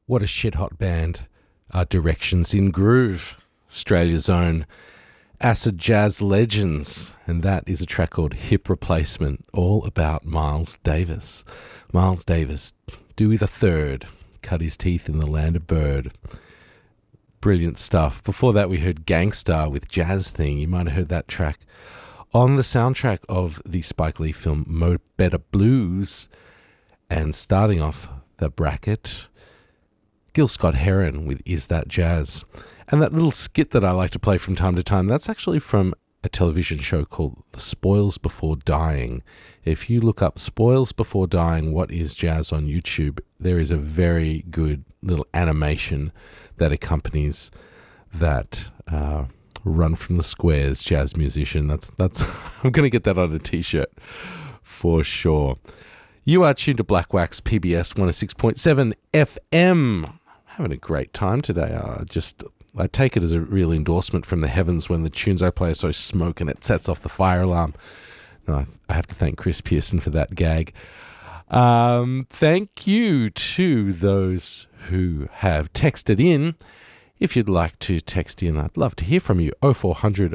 What a shit-hot band are Directions in Groove, Australia's own acid jazz legends. And that is a track called Hip Replacement, all about Miles Davis. Miles Davis, Dewey the Third, cut his teeth in the land of Bird. Brilliant stuff. Before that, we heard Gangstar with Jazz Thing. You might have heard that track on the soundtrack of the Spike Lee film Mo Better Blues. And starting off the bracket, Gil Scott-Heron with Is That Jazz? And that little skit that I like to play from time to time, that's actually from a television show called The Spoils Before Dying. If you look up Spoils Before Dying, What is Jazz on YouTube, there is a very good little animation that accompanies that Run from the Squares jazz musician. That's I'm going to get that on a t-shirt for sure. You are tuned to Black Wax PBS 106.7 FM. Having a great time today. I take it as a real endorsement from the heavens when the tunes I play are so smoke and it sets off the fire alarm. No, I have to thank Chris Pearson for that gag. Thank you to those who have texted in. If you'd like to text in, I'd love to hear from you. 0400